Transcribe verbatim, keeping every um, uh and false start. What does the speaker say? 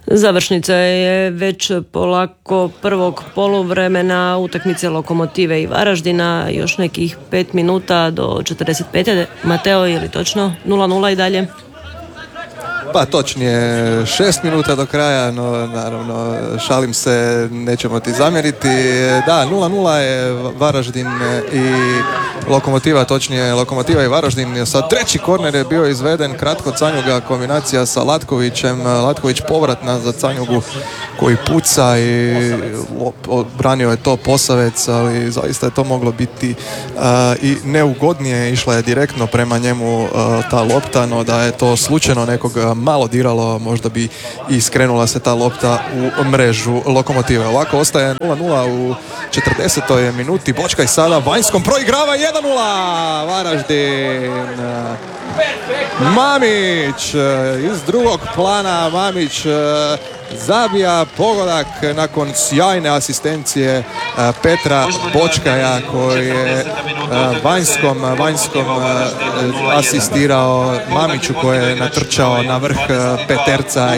Završnica je već polako prvog poluvremena utakmice Lokomotive i Varaždina, još nekih pet minuta do četrdeset pete. Mateo, je li točno nula nula i dalje? Pa točnije šest minuta do kraja, no naravno šalim se, nećemo ti zamjeriti. Da, nula nula je Varaždin i Lokomotiva, točnije Lokomotiva i Varaždin. Sad treći korner je bio izveden, kratko Canjuga, kombinacija sa Latkovićem. Latković povratna za Canjugu koji puca i branio je to Posavec, ali zaista je to moglo biti uh, i neugodnije. Išla je direktno prema njemu uh, ta lopta, no da je to slučajno nekog malo diralo, možda bi i skrenula se ta lopta u mrežu Lokomotive. Ovako ostaje nula nula u četrdesetoj minuti. Bočkaj sada vanjskom proigrava jedan nula Varaždin. Mamić iz drugog plana, Mamić zabija pogodak nakon sjajne asistencije Petra Bočkaja koji je vanjskom, vanjskom asistirao Mamiću koji je natrčao na vrh peterca